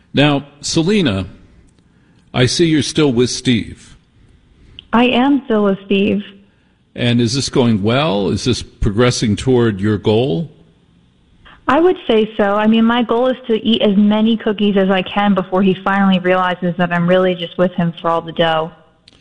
Now, Selena, I see you're still with Steve. I am still with Steve. And is this going well? Is this progressing toward your goal? I would say so. I mean, my goal is to eat as many cookies as I can before he finally realizes that I'm really just with him for all the dough.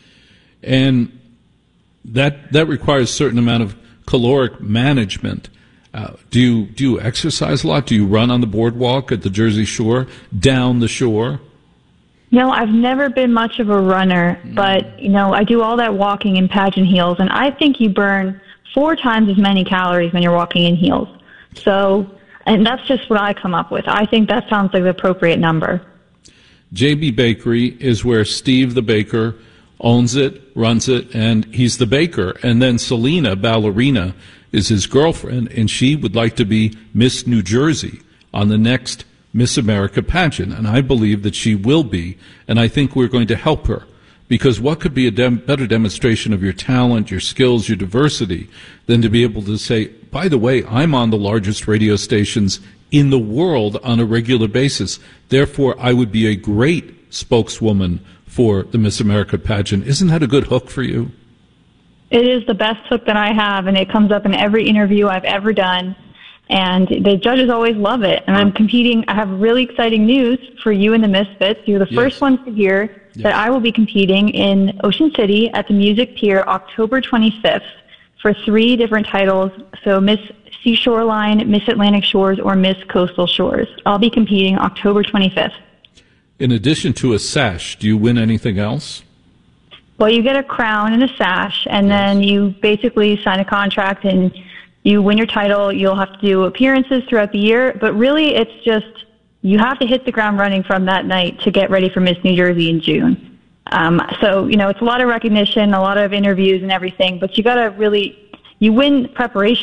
And that requires a certain amount of caloric management. Do you exercise a lot? Do you run on the boardwalk at the Jersey Shore, down the shore? No, I've never been much of a runner, but, I do all that walking in pageant heels, and I think you burn 4 times as many calories when you're walking in heels. So, and that's just what I come up with. I think that sounds like the appropriate number. JB Bakery is where Steve the baker owns it, runs it, and he's the baker. And then Selena, ballerina, is his girlfriend, and she would like to be Miss New Jersey on the next Miss America pageant, and I believe that she will be, and I think we're going to help her, because what could be a better demonstration of your talent, your skills, your diversity, than to be able to say, by the way, I'm on the largest radio stations in the world on a regular basis, therefore I would be a great spokeswoman for the Miss America pageant. Isn't that a good hook for you? It is the best hook that I have, and it comes up in every interview I've ever done. And the judges always love it. And I'm competing. I have really exciting news for you and the Misfits. You're the first ones to hear that I will be competing in Ocean City at the Music Pier October 25th for 3 different titles. So Miss Seashore Line, Miss Atlantic Shores, or Miss Coastal Shores. I'll be competing October 25th. In addition to a sash, do you win anything else? Well, you get a crown and a sash, and then you basically sign a contract and you win your title. You'll have to do appearances throughout the year, but really it's just you have to hit the ground running from that night to get ready for Miss New Jersey in June. So, it's a lot of recognition, a lot of interviews and everything, but you win preparation.